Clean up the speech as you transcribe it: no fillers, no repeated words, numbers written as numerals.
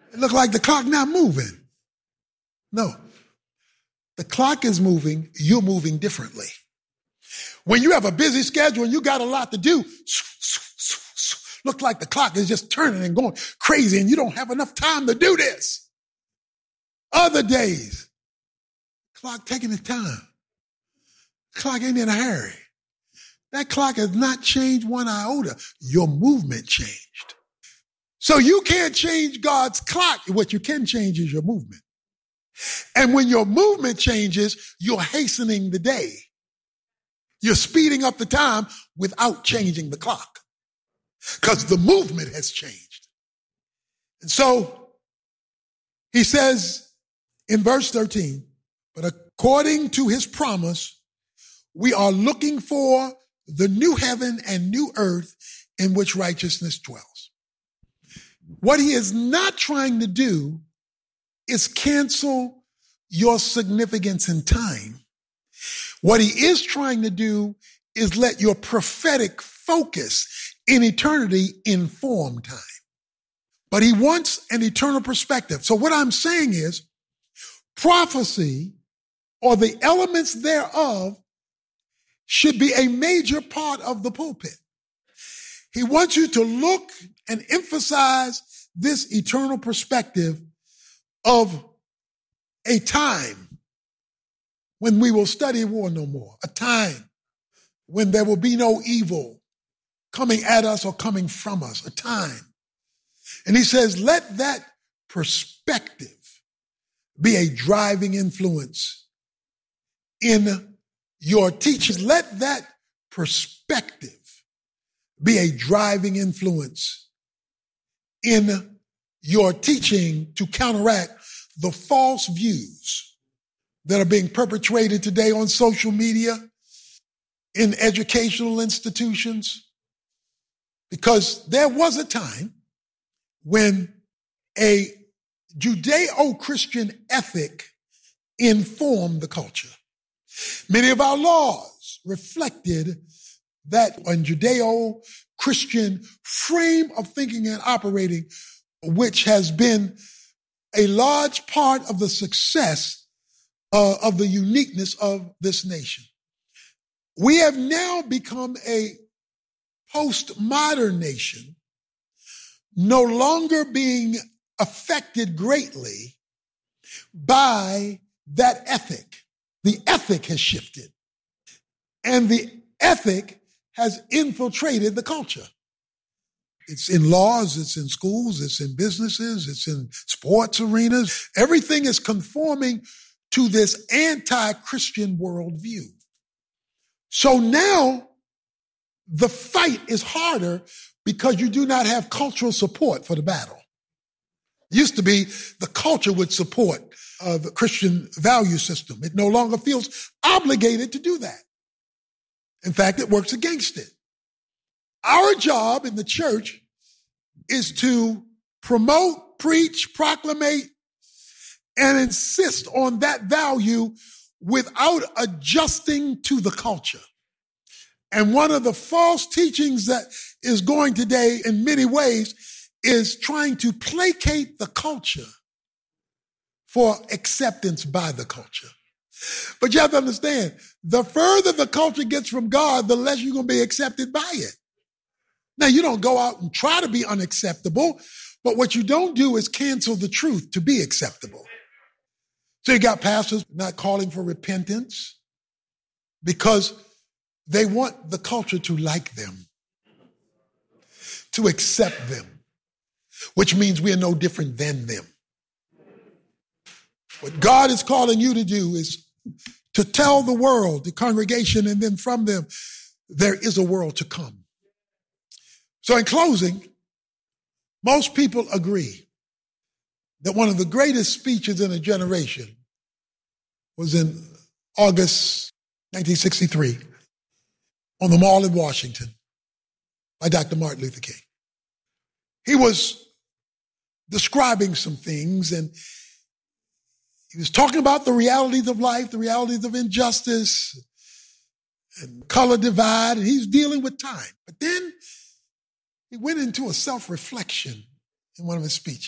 It looked like the clock not moving. No. The clock is moving, you're moving differently. When you have a busy schedule and you got a lot to do, look like the clock is just turning and going crazy and you don't have enough time to do this. Other days, clock taking its time. Clock ain't in a hurry. That clock has not changed one iota. Your movement changed. So you can't change God's clock. What you can change is your movement. And when your movement changes, you're hastening the day. You're speeding up the time without changing the clock because the movement has changed. And so he says in verse 13, but according to his promise, we are looking for the new heaven and new earth in which righteousness dwells. What he is not trying to do is cancel your significance in time. What he is trying to do is let your prophetic focus in eternity inform time. But he wants an eternal perspective. So what I'm saying is prophecy or the elements thereof should be a major part of the pulpit. He wants you to look and emphasize this eternal perspective of a time when we will study war no more, a time when there will be no evil coming at us or coming from us, a time. And he says, let that perspective be a driving influence in your teachings. Let that perspective be a driving influence in your teaching to counteract the false views that are being perpetrated today on social media, in educational institutions, because there was a time when a Judeo-Christian ethic informed the culture. Many of our laws reflected that a Judeo-Christian frame of thinking and operating, which has been a large part of the success of the uniqueness of this nation. We have now become a postmodern nation, no longer being affected greatly by that ethic. The ethic has shifted, and the ethic has infiltrated the culture. It's in laws, it's in schools, it's in businesses, it's in sports arenas. Everything is conforming to this anti-Christian worldview. So now the fight is harder because you do not have cultural support for the battle. It used to be the culture would support the Christian value system. It no longer feels obligated to do that. In fact, it works against it. Our job in the church is to promote, preach, proclamate, and insist on that value without adjusting to the culture. And one of the false teachings that is going today in many ways is trying to placate the culture for acceptance by the culture. But you have to understand, the further the culture gets from God, the less you're going to be accepted by it. Now, you don't go out and try to be unacceptable, but what you don't do is cancel the truth to be acceptable. So you got pastors not calling for repentance because they want the culture to like them, to accept them, which means we are no different than them. What God is calling you to do is to tell the world, the congregation, and then from them, there is a world to come. So in closing, most people agree that one of the greatest speeches in a generation was in August 1963 on the Mall in Washington by Dr. Martin Luther King. He was describing some things, and he was talking about the realities of life, the realities of injustice and color divide, and he's dealing with time. But then he went into a self-reflection in one of his speeches.